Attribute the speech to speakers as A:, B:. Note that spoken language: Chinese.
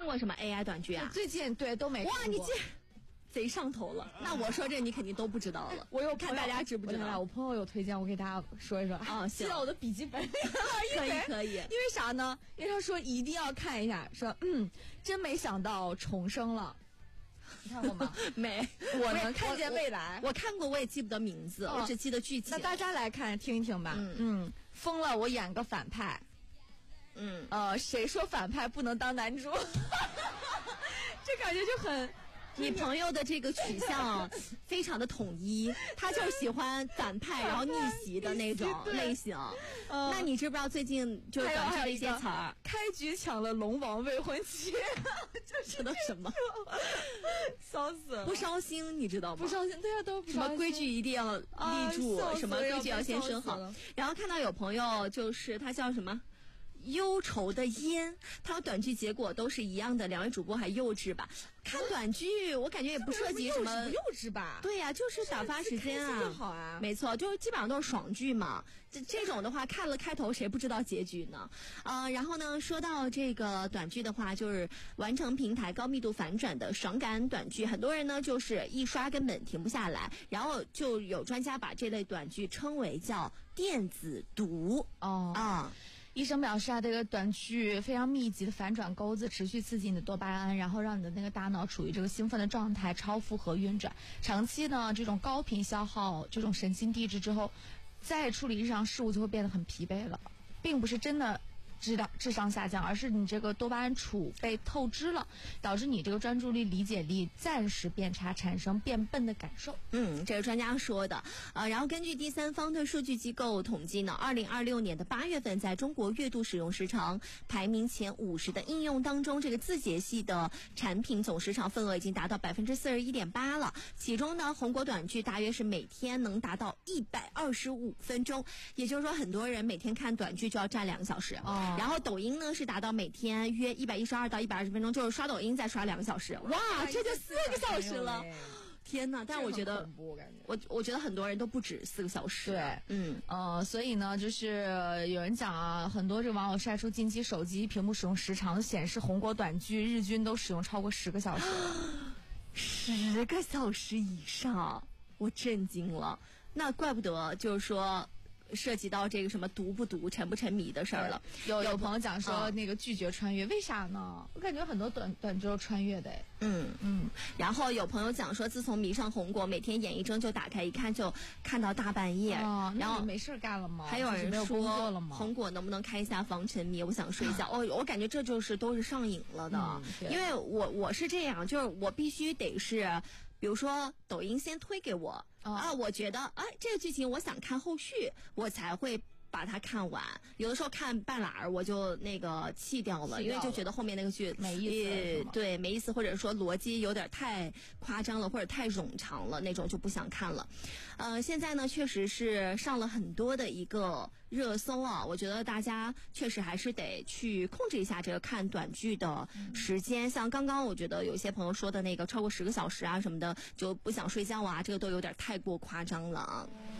A: 过什么 AI 短剧啊？
B: 最近对都没看过。
A: 哇，你贼上头了。那我说这你肯定都不知道了。
B: 我有
A: 看大家知不知道？
B: 我朋友有推荐，我给大家说一说
A: 啊。
B: 记到我的笔记本里
A: 了。可以。因
B: 为啥呢？因为他说一定要看一下，说真没想到重生了。你看过吗？
A: 没，
B: 我能看见未来。
A: 我看过，我也记不得名字，我只记得剧情。
B: 那大家来看听一听吧。疯了，我演个反派。谁说反派不能当男主？这感觉就很。
A: 你朋友的这个取向非常的统一，他就喜欢反派然后逆袭的那种类型。那你知不知道最近就是短剧的一些词儿？
B: 开局抢了龙王未婚妻，
A: 这是的什么？
B: 笑死了！
A: 不烧兴，你知道吗？
B: 不烧兴，对呀，都不烧兴。
A: 什么规矩一定要立住，什么规矩要先生好。然后看到有朋友就是他叫什么？忧愁的烟，他们短剧结果都是一样的，两位主播还幼稚吧？看短剧我感觉也不涉及什么
B: 不幼稚吧？
A: 对呀，就是打发时间啊，
B: 好啊，
A: 没错，就是基本上都是爽剧嘛。这种的话，看了开头谁不知道结局呢？然后呢，说到这个短剧的话，就是完成平台高密度反转的爽感短剧，很多人呢就是一刷根本停不下来，然后就有专家把这类短剧称为叫电子毒
B: 医生表示这个短剧非常密集的反转钩子，持续刺激你的多巴胺，然后让你的那个大脑处于这个兴奋的状态，超负荷运转。长期呢，这种高频消耗这种神经递质之后，再处理日常事务就会变得很疲惫了，并不是真的智商下降，而是你这个多巴胺储备透支了，导致你这个专注力、理解力暂时变差，产生变笨的感受。
A: 这是专家说的。然后根据第三方的数据机构统计呢，2026年的8月份，在中国月度使用时长排名前50的应用当中，这个字节系的产品总时长份额已经达到41.8%了。其中呢，红果短剧大约是每天能达到125分钟，也就是说，很多人每天看短剧就要占2个小时。然后抖音呢是达到每天约112到120分钟，就是刷抖音再刷2个小时，哇，这就4个小时了。天哪！但我觉得，我觉得很多人都不止4个小时。
B: 对，所以呢，就是有人讲啊，很多这个网友晒出近期手机屏幕使用时长显示，红果短剧日均都使用超过10个小时
A: ，10个小时以上，我震惊了。那怪不得，就是说。涉及到这个什么毒不毒、沉不沉迷的事儿了。
B: 有朋友讲说那个拒绝穿越，为啥呢？我感觉很多短剧都穿越的。
A: 然后有朋友讲说，自从迷上红果，每天眼一睁就打开一看就看到大半夜，然后
B: 没事干了吗？
A: 还有人说红果能不能开一下防沉迷？我想睡觉。我感觉这就是都是上瘾了的，因为我是这样，就是我必须得是。比如说抖音先推给我我觉得这个剧情我想看后续，我才会把它看完。有的时候看半拉儿我就那个弃掉了，因为就觉得后面那个剧
B: 没意思，
A: 对，没意思，或者说逻辑有点太夸张了，或者太冗长了，那种就不想看了。现在呢确实是上了很多的一个热搜啊，我觉得大家确实还是得去控制一下这个看短剧的时间。像刚刚我觉得有些朋友说的那个超过10个小时啊什么的就不想睡觉啊，这个都有点太过夸张了啊。